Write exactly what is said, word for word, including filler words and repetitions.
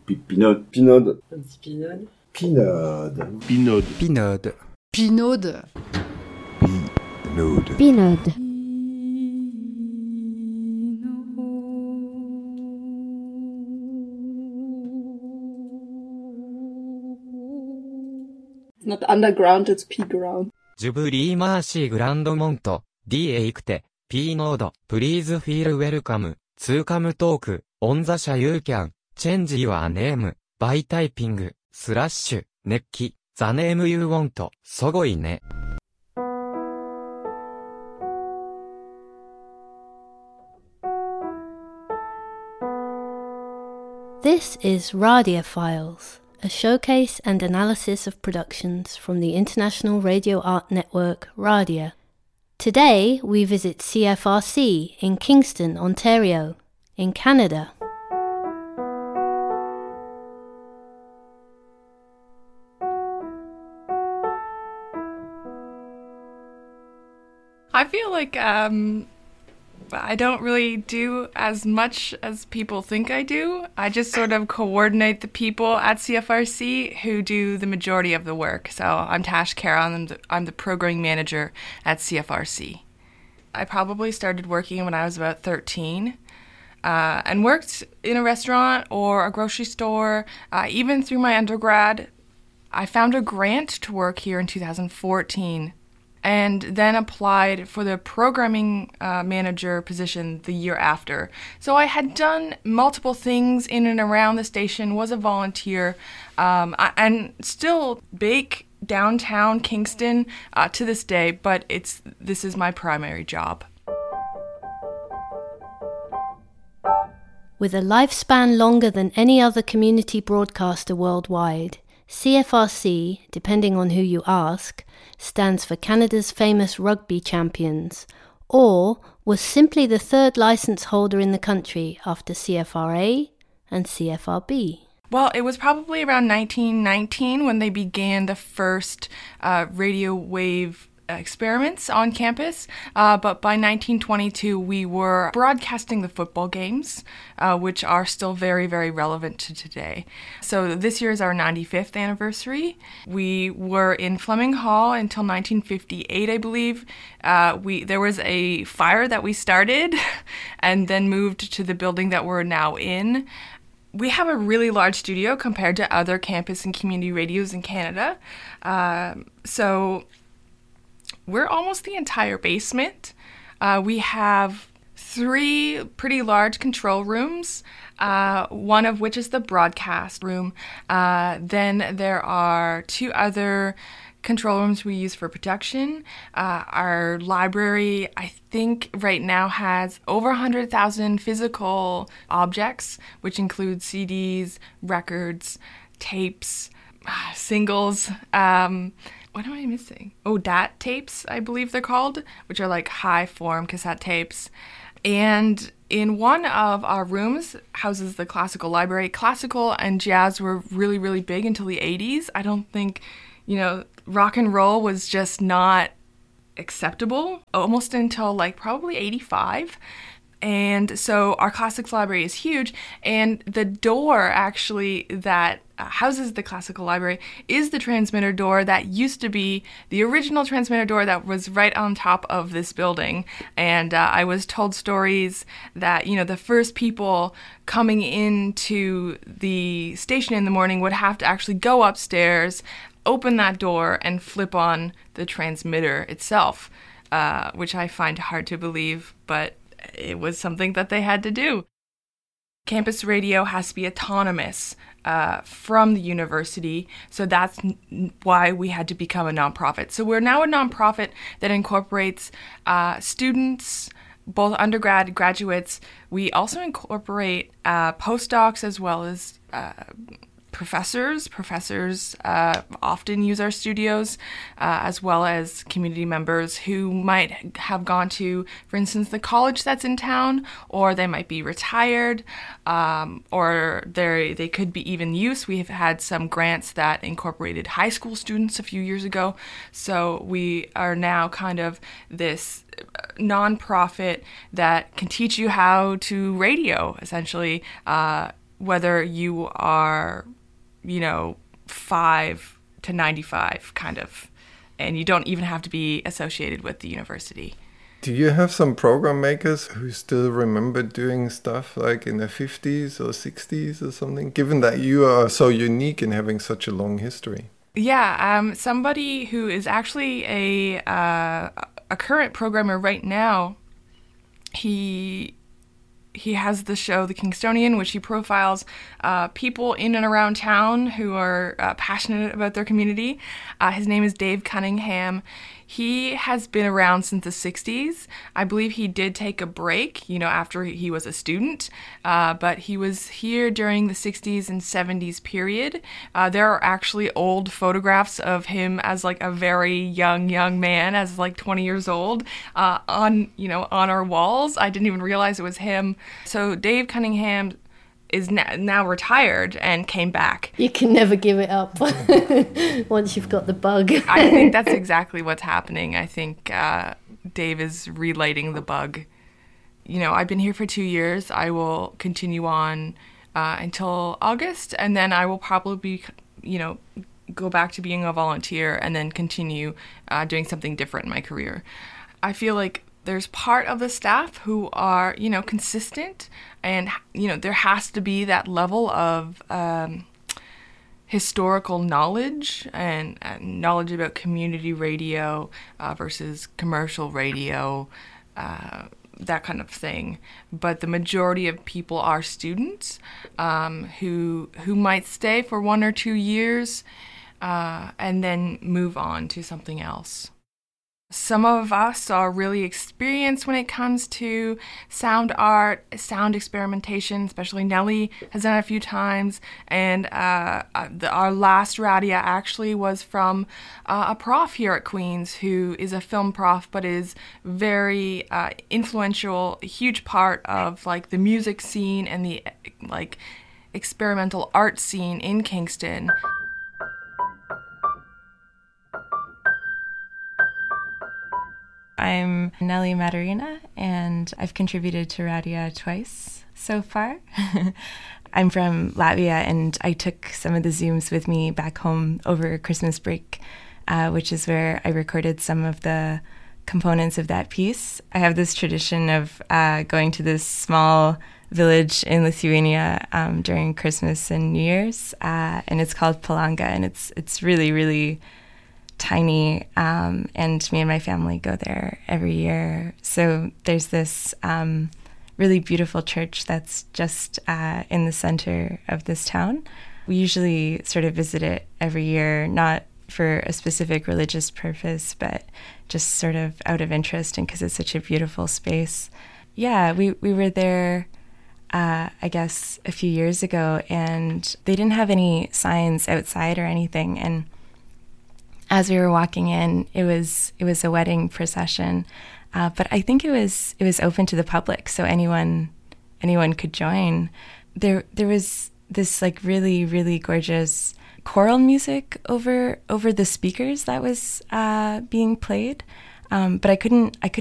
Pinode. Pinode. Un petit pinode. Pinode. Pinode. Pinode. Pinode. Pinode. Pinode. It's not underground, it's P-ground. ジュブリーマーシーグランドモント、ディエイクテ、P ノード、プリーズフィールウェルカム、ツーカムトーク、オンザシャユーキャン、チェンジユアネーム、バイタイピング、スラッシュ、熱気、ザネームユーウォント、そごいね。 This is Radia Files, a showcase and analysis of productions from the International Radio Art Network, Radia. Today we visit C F R C in Kingston, Ontario, in Canada. I feel like um, I don't really do as much as people think I do. I just sort of coordinate the people at C F R C who do the majority of the work. So I'm Tash Carroll, I'm the, I'm the programming manager at C F R C. I probably started working when I was about thirteen. Uh, and worked in a restaurant or a grocery store, uh, even through my undergrad. I found a grant to work here in two thousand fourteen and then applied for the programming uh, manager position the year after. So I had done multiple things in and around the station, was a volunteer, um, I, and still bake downtown Kingston uh, to this day, but it's this is my primary job. With a lifespan longer than any other community broadcaster worldwide, C F R C, depending on who you ask, stands for Canada's famous rugby champions, or was simply the third license holder in the country after C F R A and C F R B. Well, it was probably around nineteen nineteen when they began the first uh, radio wave experiments on campus, uh, but by nineteen twenty-two we were broadcasting the football games, uh, which are still very, very relevant to today. So this year is our ninety-fifth anniversary. We were in Fleming Hall until nineteen fifty-eight, I believe. Uh, we there was a fire that we started and then moved to the building that we're now in. We have a really large studio compared to other campus and community radios in Canada. Uh, so We're almost the entire basement. Uh, we have three pretty large control rooms, uh, one of which is the broadcast room. Uh, then there are two other control rooms we use for production. Uh, our library, I think, right now has over one hundred thousand physical objects, which include C Ds, records, tapes, singles. Um, What am I missing? Oh, D A T tapes, I believe they're called, which are like high-form cassette tapes. And in one of our rooms houses the classical library. Classical and jazz were really, really big until the eighties. I don't think, you know, rock and roll was just not acceptable almost until like probably eighty-five. And so our classics library is huge, and the door actually that uh, houses the classical library is the transmitter door that used to be the original transmitter door that was right on top of this building. And uh, I was told stories that, you know, the first people coming into the station in the morning would have to actually go upstairs, open that door, and flip on the transmitter itself, uh, which I find hard to believe, but it was something that they had to do. Campus radio has to be autonomous uh, from the university, so that's n- why we had to become a nonprofit. So we're now a nonprofit that incorporates uh, students, both undergrad and graduates. We also incorporate uh, postdocs as well as uh, professors. Professors uh, often use our studios, uh, as well as community members who might have gone to, for instance, the college that's in town, or they might be retired, um, or they they could be even youth. We have had some grants that incorporated high school students a few years ago, so we are now kind of this nonprofit that can teach you how to radio, essentially, uh, whether you are, you know, five to ninety-five, kind of. And you don't even have to be associated with the university. Do you have some program makers who still remember doing stuff like in the fifties or sixties or something, given that you are so unique in having such a long history? Yeah, um, somebody who is actually a uh, a current programmer right now, he he has the show The Kingstonian, which he profiles uh, people in and around town who are uh, passionate about their community. Uh, his name is Dave Cunningham. He has been around since the sixties. I believe he did take a break, you know, after he was a student, uh, but he was here during the sixties and seventies period. Uh, there are actually old photographs of him as like a very young, young man, as like twenty years old, uh, on, you know, on our walls. I didn't even realize it was him. So Dave Cunningham is now, now retired and came back. You can never give it up once you've got the bug. I think that's exactly what's happening. I think uh, Dave is relighting the bug. You know, I've been here for two years. I will continue on uh, until August, and then I will probably, you know, go back to being a volunteer and then continue uh, doing something different in my career. I feel like there's part of the staff who are, you know, consistent, and, you know, there has to be that level of um, historical knowledge and, and knowledge about community radio uh, versus commercial radio, uh, that kind of thing. But the majority of people are students um, who who might stay for one or two years uh, and then move on to something else. Some of us are really experienced when it comes to sound art, sound experimentation, especially Nellie has done it a few times. And uh, the, our last radia actually was from uh, a prof here at Queen's who is a film prof, but is very uh, influential, a huge part of like the music scene and the like experimental art scene in Kingston. I'm Nellie Matarina, and I've contributed to Radia twice so far. I'm from Latvia, and I took some of the Zooms with me back home over Christmas break, uh, which is where I recorded some of the components of that piece. I have this tradition of uh, going to this small village in Lithuania um, during Christmas and New Year's, uh, and it's called Palanga, and it's it's really, really tiny, um, and me and my family go there every year. So there's this um, really beautiful church that's just uh, in the center of this town. We usually sort of visit it every year, not for a specific religious purpose, but just sort of out of interest and because it's such a beautiful space. Yeah, we, we were there, uh, I guess, a few years ago, and they didn't have any signs outside or anything, and as we were walking in, it was it was a wedding procession, uh, but I think it was it was open to the public, so anyone anyone could join. There there was this like really really gorgeous choral music over over the speakers that was uh, being played, um, but I couldn't I couldn't